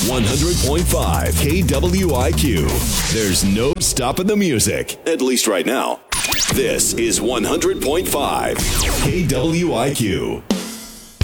100.5 KWIQ. There's no stopping the music, at least right now. This is 100.5 KWIQ.